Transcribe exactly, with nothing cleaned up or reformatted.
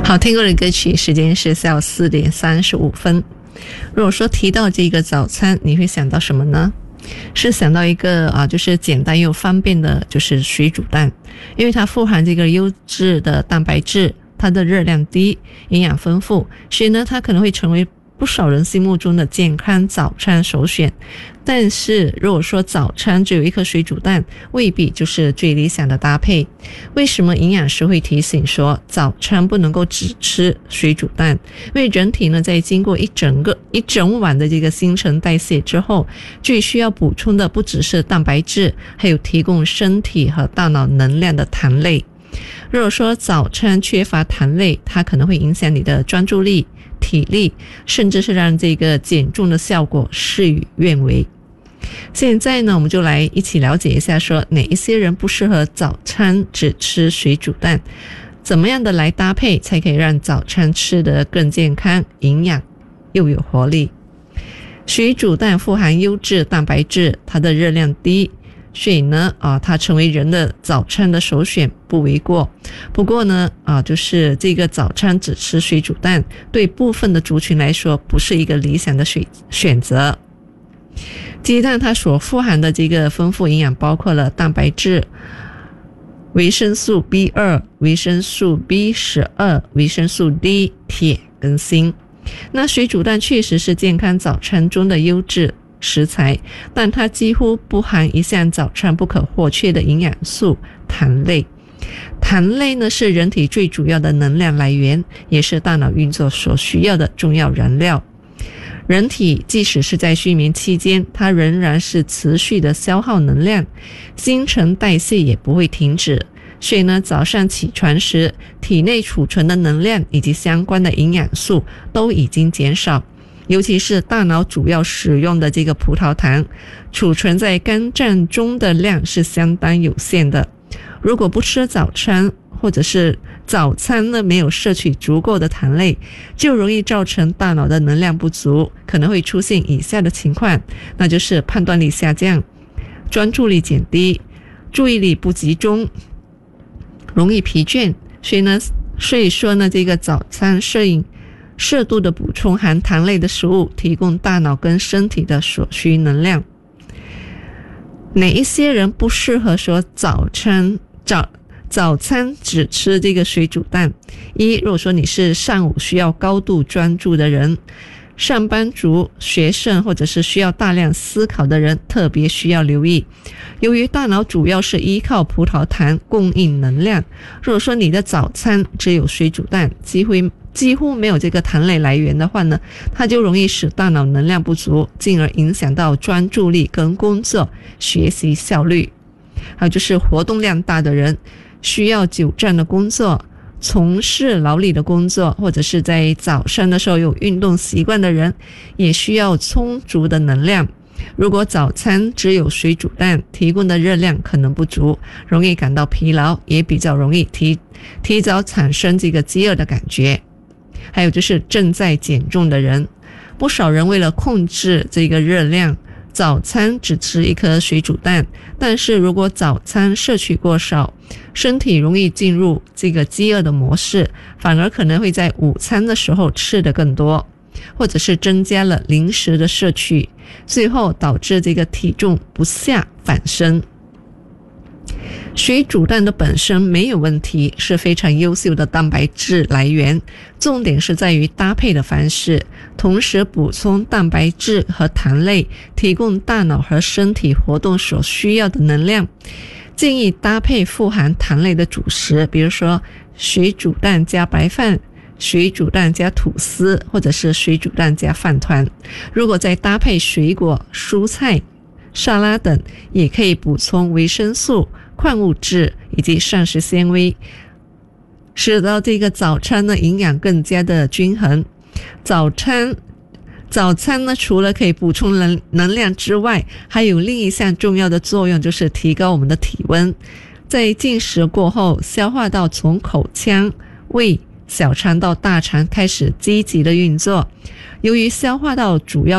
好听过的歌曲，时间是下午四点三十五分。如果说提到这个早餐，你会想到什么呢？是想到一个啊，就是简单又方便的，就是水煮蛋，因为它富含这个优质的蛋白质，它的热量低，营养丰富，所以呢，它可能会成为不少人心目中的健康早餐首选。但是如果说早餐只有一颗水煮蛋，未必就是最理想的搭配。为什么营养师会提醒说早餐不能够只吃水煮蛋？因为人体呢，在经过一整个一整晚的这个新陈代谢之后，最需要补充的不只是蛋白质，还有提供身体和大脑能量的糖类。如果说早餐缺乏糖类，它可能会影响你的专注力、体力，甚至是让这个减重的效果事与愿违。现在呢，我们就来一起了解一下，说哪一些人不适合早餐只吃水煮蛋，怎么样的来搭配才可以让早餐吃得更健康、营养又有活力。水煮蛋富含优质蛋白质，它的热量低，所以呢啊，它成为人的早餐的首选不为过。不过呢啊，就是这个早餐只吃水煮蛋，对部分的族群来说不是一个理想的选选择。鸡蛋它所富含的这个丰富营养包括了蛋白质、维生素 B 二、维生素 B 十二、维生素 D、铁跟锌。那水煮蛋确实是健康早餐中的优质食材，但它几乎不含一项早餐不可或缺的营养素——糖类。糖类呢，是人体最主要的能量来源，也是大脑运作所需要的重要燃料。人体即使是在睡眠期间，它仍然是持续的消耗能量，新陈代谢也不会停止。所以呢，早上起床时，体内储存的能量以及相关的营养素都已经减少。尤其是大脑主要使用的这个葡萄糖，储存在肝脏中的量是相当有限的。如果不吃早餐，或者是早餐呢没有摄取足够的糖类，就容易造成大脑的能量不足，可能会出现以下的情况，那就是判断力下降、专注力减低、注意力不集中、容易疲倦。所以呢，所以说呢，这个早餐摄影适度的补充含糖类的食物，提供大脑跟身体的所需能量。哪一些人不适合说早餐早早餐只吃这个水煮蛋？一，如果说你是上午需要高度专注的人，上班族、学生或者是需要大量思考的人特别需要留意。由于大脑主要是依靠葡萄糖供应能量，如果说你的早餐只有水煮蛋，几乎几乎没有这个糖类来源的话呢，它就容易使大脑能量不足，进而影响到专注力跟工作、学习效率。还有就是活动量大的人，需要久站的工作，从事劳力的工作，或者是在早上的时候有运动习惯的人，也需要充足的能量。如果早餐只有水煮蛋，提供的热量可能不足，容易感到疲劳，也比较容易提提早产生这个饥饿的感觉。还有就是正在减重的人，不少人为了控制这个热量，早餐只吃一颗水煮蛋，但是如果早餐摄取过少，身体容易进入这个饥饿的模式，反而可能会在午餐的时候吃得更多，或者是增加了零食的摄取，最后导致这个体重不下反升。水煮蛋的本身没有问题，是非常优秀的蛋白质来源，重点是在于搭配的方式，同时补充蛋白质和糖类，提供大脑和身体活动所需要的能量。建议搭配富含糖类的主食，比如说水煮蛋加白饭、水煮蛋加吐司，或者是水煮蛋加饭团。如果再搭配水果、蔬菜、沙拉等，也可以补充维生素、矿物质以及膳食纤维，使得这个早餐的营养更加的均衡。早餐早餐呢，除了可以补充能能量之外，还有另一项重要的作用，就是提高我们的体温。在进食过后，消化道从口腔、胃、小肠到大肠开始积极的运作。由于消化道主要